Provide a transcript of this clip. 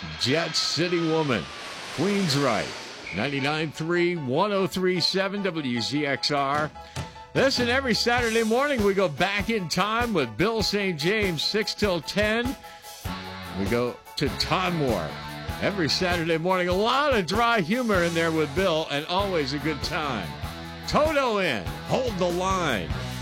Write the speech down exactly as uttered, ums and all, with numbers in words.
Jet City Woman, Queensryche, ninety-nine point three, one oh three point seven W Z X R. Listen, every Saturday morning we go back in time with Bill Saint James, six till ten. We go to Tonmore every Saturday morning. A lot of dry humor in there with Bill, and always a good time. Toto in, Hold the Line.